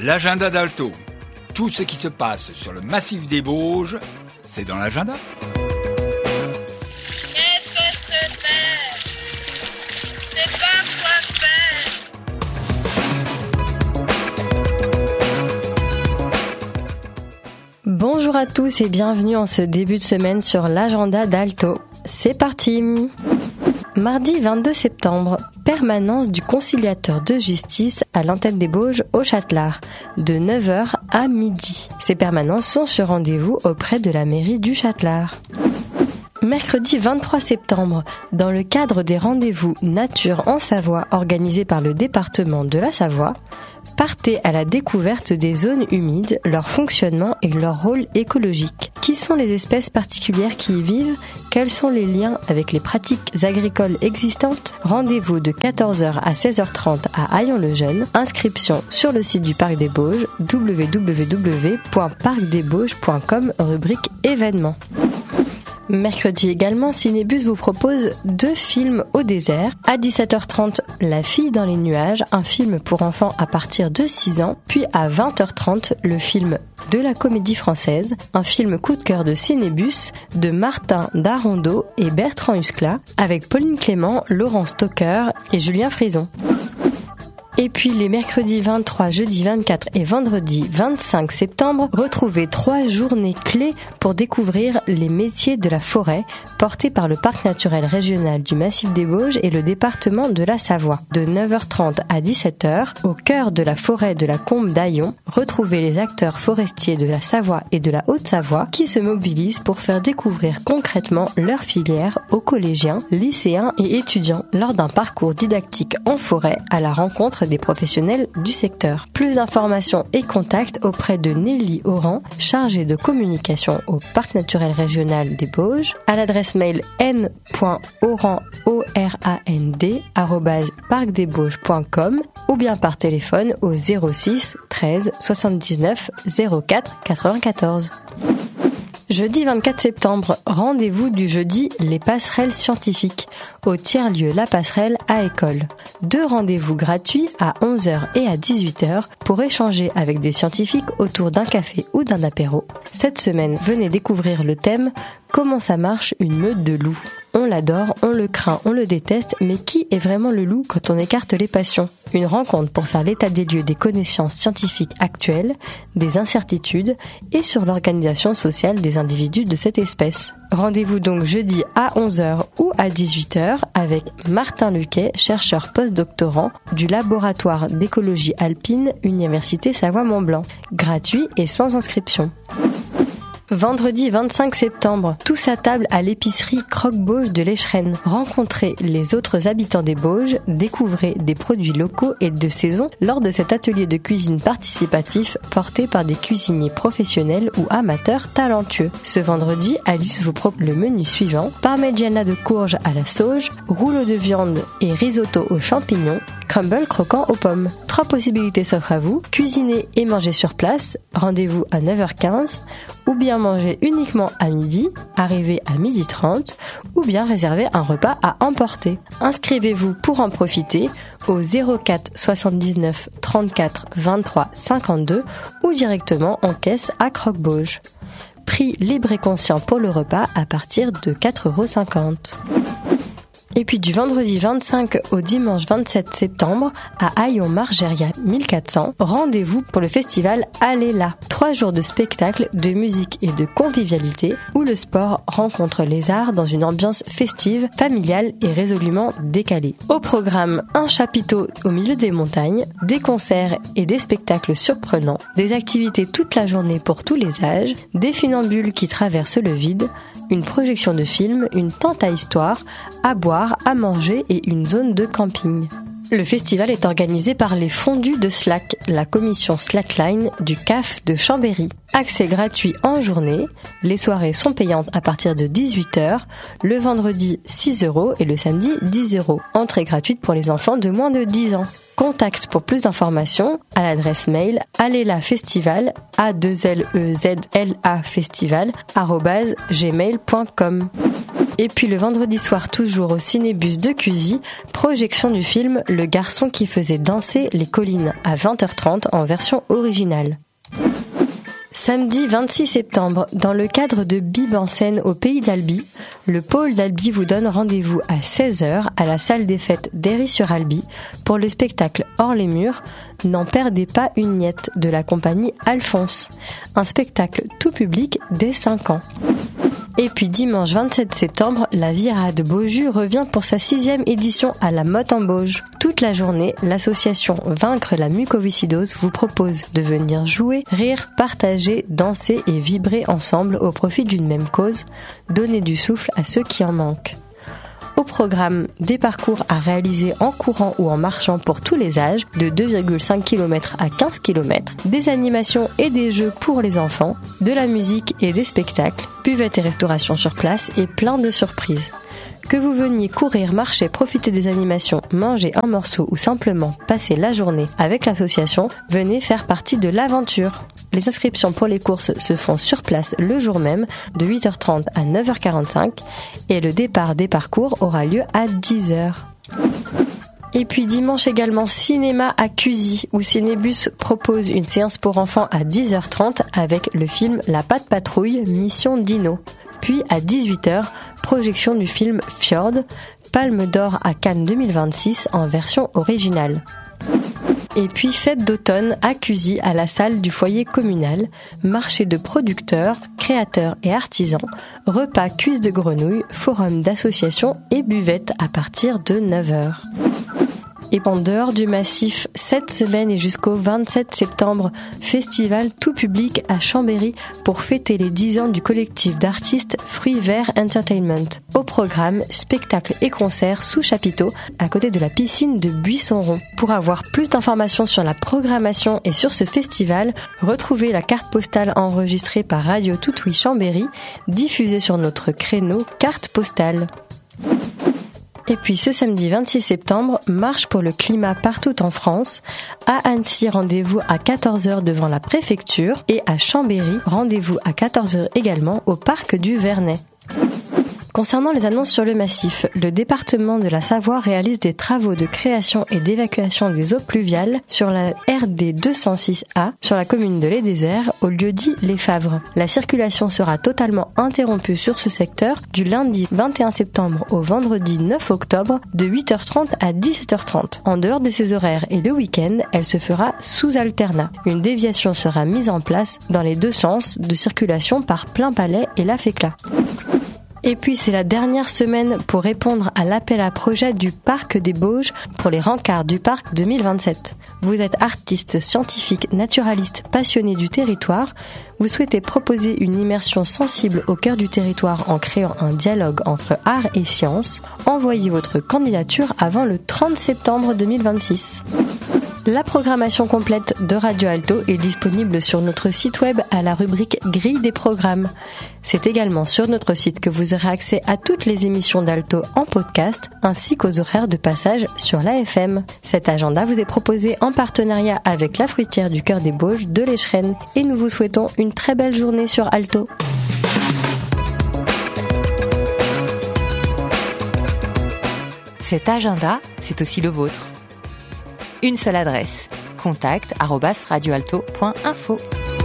L'agenda d'Alto. Tout ce qui se passe sur le massif des Bauges, c'est dans l'agenda. Qu'est-ce que je peux faire? Je sais pas quoi faire. Bonjour à tous et bienvenue en ce début de semaine sur l'agenda d'Alto. C'est parti! Mardi 22 septembre, permanence du conciliateur de justice à l'antenne des Bauges au Châtelard, de 9h à midi. Ces permanences sont sur rendez-vous auprès de la mairie du Châtelard. Mercredi 23 septembre, dans le cadre des rendez-vous Nature en Savoie organisés par le département de la Savoie, partez à la découverte des zones humides, leur fonctionnement et leur rôle écologique. Qui sont les espèces particulières qui y vivent? Quels sont les liens avec les pratiques agricoles existantes? Rendez-vous de 14h à 16h30 à Haillons-le-Jeune. Inscription sur le site du Parc des Bauges, www.parcdesbauges.com, rubrique événements. Mercredi également, Cinébus vous propose 2 films au désert. À 17h30, La fille dans les nuages, un film pour enfants à partir de 6 ans. Puis à 20h30, le film de la Comédie Française, un film coup de cœur de Cinébus de Martin Darondeau et Bertrand Huskla, avec Pauline Clément, Laurent Stocker et Julien Frison. Et puis les mercredis 23, jeudi 24 et vendredi 25 septembre, retrouvez 3 journées clés pour découvrir les métiers de la forêt portés par le Parc naturel régional du Massif des Bauges et le département de la Savoie. De 9h30 à 17h, au cœur de la forêt de la Combe d'Haillons, retrouvez les acteurs forestiers de la Savoie et de la Haute-Savoie qui se mobilisent pour faire découvrir concrètement leur filière aux collégiens, lycéens et étudiants lors d'un parcours didactique en forêt à la rencontre des professionnels du secteur. Plus d'informations et contacts auprès de Nelly Oran, chargée de communication au Parc naturel régional des Bauges, à l'adresse mail n.orand@parcdesbauges.com ou bien par téléphone au 06 13 79 04 94. Jeudi 24 septembre, rendez-vous du jeudi Les Passerelles Scientifiques, au tiers-lieu La Passerelle à École. 2 rendez-vous gratuits à 11h et à 18h pour échanger avec des scientifiques autour d'un café ou d'un apéro. Cette semaine, venez découvrir le thème « Comment ça marche une meute de loups ?» On l'adore, on le craint, on le déteste, mais qui est vraiment le loup quand on écarte les passions? Une rencontre pour faire l'état des lieux des connaissances scientifiques actuelles, des incertitudes et sur l'organisation sociale des individus de cette espèce. Rendez-vous donc jeudi à 11h ou à 18h avec Martin Luquet, chercheur postdoctorant du laboratoire d'écologie alpine, Université Savoie-Mont-Blanc. Gratuit et sans inscription. Vendredi 25 septembre, tous à table à l'épicerie Croque-Bauges de l'Échrennes. Rencontrez les autres habitants des Bauges, découvrez des produits locaux et de saison lors de cet atelier de cuisine participatif porté par des cuisiniers professionnels ou amateurs talentueux. Ce vendredi, Alice vous propose le menu suivant: parmigiana de courge à la sauge, rouleau de viande et risotto aux champignons, crumble croquant aux pommes. 3 possibilités s'offrent à vous: cuisiner et manger sur place, rendez-vous à 9h15, ou bien manger uniquement à midi, arriver à 12h30, ou bien réserver un repas à emporter. Inscrivez-vous pour en profiter au 04 79 34 23 52 ou directement en caisse à Croque-Bauges. Prix libre et conscient pour le repas à partir de 4,50 €. Et puis du vendredi 25 au dimanche 27 septembre, à Haillons-Margeria 1400, rendez-vous pour le festival Allez là. 3 jours de spectacles, de musique et de convivialité, où le sport rencontre les arts dans une ambiance festive, familiale et résolument décalée. Au programme, un chapiteau au milieu des montagnes, des concerts et des spectacles surprenants, des activités toute la journée pour tous les âges, des funambules qui traversent le vide, une projection de film, une tente à histoire, à boire, à manger et une zone de camping. Le festival est organisé par les Fondus de Slack, la commission Slackline du CAF de Chambéry. Accès gratuit en journée, les soirées sont payantes à partir de 18h, le vendredi 6 € et le samedi 10 €. Entrée gratuite pour les enfants de moins de 10 ans. Contact pour plus d'informations à l'adresse mail allezlafestival @gmail.com. Et puis le vendredi soir, toujours au Cinébus de Cusy, projection du film Le garçon qui faisait danser les collines à 20h30 en version originale. Samedi 26 septembre, dans le cadre de Bib en scène au Pays d'Albi, le pôle d'Albi vous donne rendez-vous à 16h à la salle des fêtes d'Héry-sur-Albi pour le spectacle Hors les murs, N'en perdez pas une miette de la compagnie Alphonse. Un spectacle tout public dès 5 ans. Et puis dimanche 27 septembre, la Virade Beaujus revient pour sa 6e édition à la Motte en Bauge. Toute la journée, l'association Vaincre la mucoviscidose vous propose de venir jouer, rire, partager, danser et vibrer ensemble au profit d'une même cause, donner du souffle à ceux qui en manquent. Au programme, des parcours à réaliser en courant ou en marchant pour tous les âges, de 2,5 km à 15 km, des animations et des jeux pour les enfants, de la musique et des spectacles, buvette et restauration sur place et plein de surprises. Que vous veniez courir, marcher, profiter des animations, manger un morceau ou simplement passer la journée avec l'association, venez faire partie de l'aventure. Les inscriptions pour les courses se font sur place le jour même, de 8h30 à 9h45, et le départ des parcours aura lieu à 10h. Et puis dimanche également, cinéma à Cusy, où Cinébus propose une séance pour enfants à 10h30 avec le film La Patte Patrouille, Mission Dino. Puis à 18h, projection du film Fjord, Palme d'Or à Cannes 2026 en version originale. Et puis fête d'automne à Cusy à la salle du foyer communal, marché de producteurs, créateurs et artisans, repas cuisses de grenouille, forum d'associations et buvette à partir de 9h. Et en dehors du massif, cette semaine et jusqu'au 27 septembre, festival tout public à Chambéry pour fêter les 10 ans du collectif d'artistes Fruits Verts Entertainment. Au programme, spectacles et concerts sous chapiteau à côté de la piscine de Buisson-Rond. Pour avoir plus d'informations sur la programmation et sur ce festival, retrouvez la carte postale enregistrée par Radio Toutouille Chambéry, diffusée sur notre créneau carte postale. Et puis ce samedi 26 septembre, marche pour le climat partout en France. À Annecy, rendez-vous à 14h devant la préfecture. Et à Chambéry, rendez-vous à 14h également au parc du Vernet. Concernant les annonces sur le massif, le département de la Savoie réalise des travaux de création et d'évacuation des eaux pluviales sur la RD 206A sur la commune de Les Déserts au lieu-dit Les Favres. La circulation sera totalement interrompue sur ce secteur du lundi 21 septembre au vendredi 9 octobre de 8h30 à 17h30. En dehors de ces horaires et le week-end, elle se fera sous alternat. Une déviation sera mise en place dans les deux sens de circulation par Plainpalais et La Fécla. Et puis c'est la dernière semaine pour répondre à l'appel à projet du Parc des Bauges pour les rencarts du Parc 2027. Vous êtes artiste, scientifique, naturaliste, passionné du territoire. Vous souhaitez proposer une immersion sensible au cœur du territoire en créant un dialogue entre art et science. Envoyez votre candidature avant le 30 septembre 2026. La programmation complète de Radio Alto est disponible sur notre site web à la rubrique Grille des programmes. C'est également sur notre site que vous aurez accès à toutes les émissions d'Alto en podcast ainsi qu'aux horaires de passage sur l'AFM. Cet agenda vous est proposé en partenariat avec la fruitière du Cœur des Bauges de l'Échrennes et nous vous souhaitons une très belle journée sur Alto. Cet agenda, c'est aussi le vôtre. Une seule adresse, contact@radioalto.info.